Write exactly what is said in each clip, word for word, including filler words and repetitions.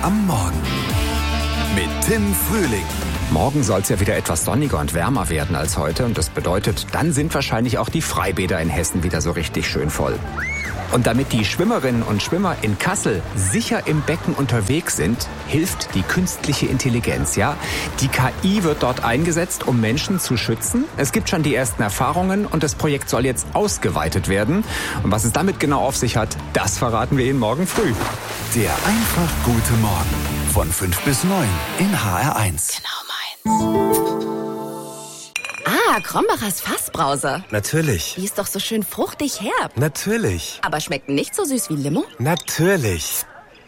am Morgen mit Tim Frühling. Morgen soll es ja wieder etwas sonniger und wärmer werden als heute. Und das bedeutet, dann sind wahrscheinlich auch die Freibäder in Hessen wieder so richtig schön voll. Und damit die Schwimmerinnen und Schwimmer in Kassel sicher im Becken unterwegs sind, hilft die künstliche Intelligenz. Ja, die K I wird dort eingesetzt, um Menschen zu schützen. Es gibt schon die ersten Erfahrungen und das Projekt soll jetzt ausgeweitet werden. Und was es damit genau auf sich hat, das verraten wir Ihnen morgen früh. Der einfach gute Morgen von fünf bis neun in H R eins. Genau meins. Ah, Krombachers Fassbrause. Natürlich. Die ist doch so schön fruchtig herb. Natürlich. Aber schmeckt nicht so süß wie Limo? Natürlich.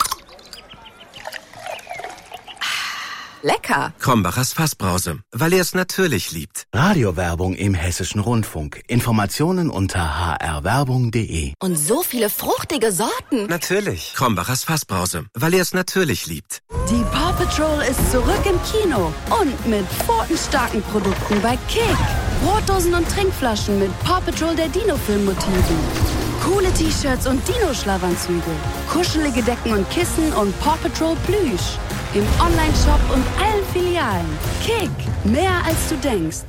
Lecker. Krombachers Fassbrause, weil er es natürlich liebt. Radiowerbung im Hessischen Rundfunk. Informationen unter h r werbung punkt d e. Und so viele fruchtige Sorten. Natürlich. Krombachers Fassbrause, weil er es natürlich liebt. Die Paw Patrol ist zurück im Kino und mit pfotenstarken Produkten bei Kick. Brotdosen und Trinkflaschen mit Paw Patrol der Dino-Film-Motiven. Coole T-Shirts und Dino-Schlafanzüge. Kuschelige Decken und Kissen und Paw Patrol Plüsch. Im Online-Shop und allen Filialen. Kick, mehr als du denkst.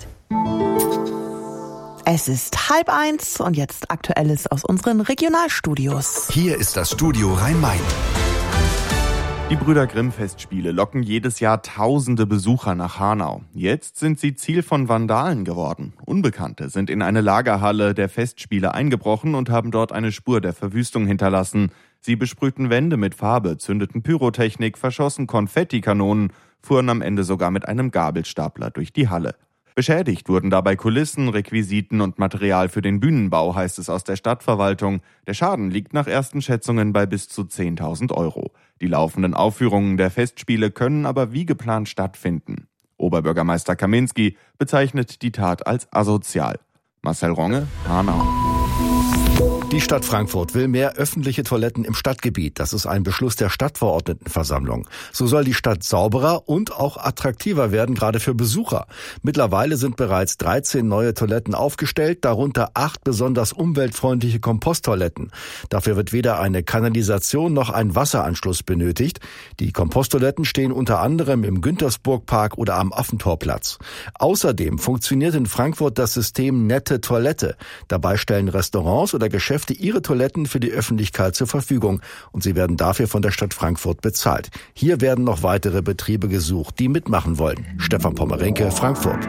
Es ist halb eins und jetzt Aktuelles aus unseren Regionalstudios. Hier ist das Studio Rhein-Main. Die Brüder Grimm-Festspiele locken jedes Jahr tausende Besucher nach Hanau. Jetzt sind sie Ziel von Vandalen geworden. Unbekannte sind in eine Lagerhalle der Festspiele eingebrochen und haben dort eine Spur der Verwüstung hinterlassen. Sie besprühten Wände mit Farbe, zündeten Pyrotechnik, verschossen Konfettikanonen, fuhren am Ende sogar mit einem Gabelstapler durch die Halle. Beschädigt wurden dabei Kulissen, Requisiten und Material für den Bühnenbau, heißt es aus der Stadtverwaltung. Der Schaden liegt nach ersten Schätzungen bei bis zu zehntausend Euro. Die laufenden Aufführungen der Festspiele können aber wie geplant stattfinden. Oberbürgermeister Kaminski bezeichnet die Tat als asozial. Marcel Ronge, Hanau. Die Stadt Frankfurt will mehr öffentliche Toiletten im Stadtgebiet. Das ist ein Beschluss der Stadtverordnetenversammlung. So soll die Stadt sauberer und auch attraktiver werden, gerade für Besucher. Mittlerweile sind bereits dreizehn neue Toiletten aufgestellt, darunter acht besonders umweltfreundliche Komposttoiletten. Dafür wird weder eine Kanalisation noch ein Wasseranschluss benötigt. Die Komposttoiletten stehen unter anderem im Güntersburgpark oder am Affentorplatz. Außerdem funktioniert in Frankfurt das System Nette Toilette. Dabei stellen Restaurants oder Geschäfte ihre Toiletten für die Öffentlichkeit zur Verfügung und sie werden dafür von der Stadt Frankfurt bezahlt. Hier werden noch weitere Betriebe gesucht, die mitmachen wollen. Stefan Pommerenke, Frankfurt.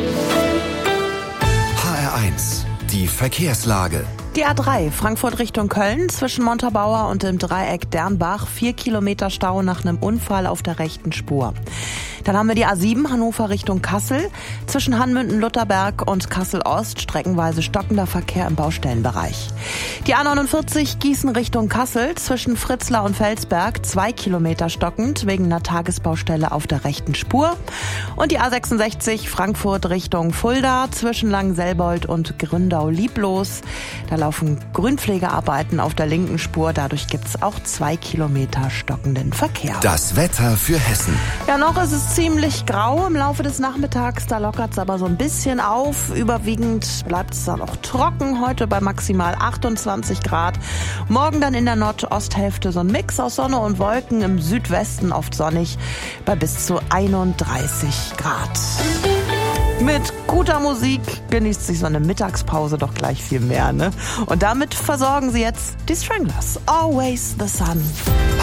H R eins, die Verkehrslage. Die A drei, Frankfurt Richtung Köln, zwischen Montabaur und dem Dreieck Dernbach, vier Kilometer Stau nach einem Unfall auf der rechten Spur. Dann haben wir die A sieben, Hannover Richtung Kassel, zwischen Hanmünden-Lutherberg und Kassel-Ost, streckenweise stockender Verkehr im Baustellenbereich. Die A neunundvierzig, Gießen Richtung Kassel, zwischen Fritzlar und Felsberg, zwei Kilometer stockend, wegen einer Tagesbaustelle auf der rechten Spur. Und die A sechsundsechzig, Frankfurt Richtung Fulda, zwischen Langenselbold und Gründau-Lieblos. Da laufen Grünpflegearbeiten auf der linken Spur. Dadurch gibt es auch zwei Kilometer stockenden Verkehr. Das Wetter für Hessen. Ja, noch ist es ziemlich grau im Laufe des Nachmittags. Da lockert es aber so ein bisschen auf. Überwiegend bleibt es dann auch trocken. Heute bei maximal achtundzwanzig Grad. Morgen dann in der Nordosthälfte so ein Mix aus Sonne und Wolken. Im Südwesten oft sonnig bei bis zu einunddreißig Grad. Mit guter Musik genießt sich so eine Mittagspause doch gleich viel mehr, ne? Und damit versorgen sie jetzt die Stranglers. Always the Sun.